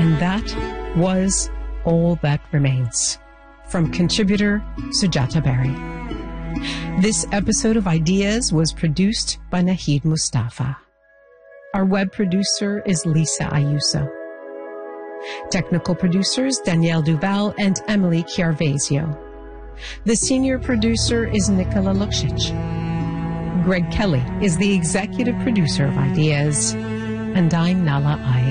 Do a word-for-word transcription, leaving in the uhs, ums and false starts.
And that was All That Remains, from contributor Sujata Berry. This episode of Ideas was produced by Nahid Mustafa. Our web producer is Lisa Ayuso. Technical producers Danielle Duval and Emily Chiarvesio. The senior producer is Nicola Luksic. Greg Kelly is the executive producer of Ideas. And I'm Nala Iyer.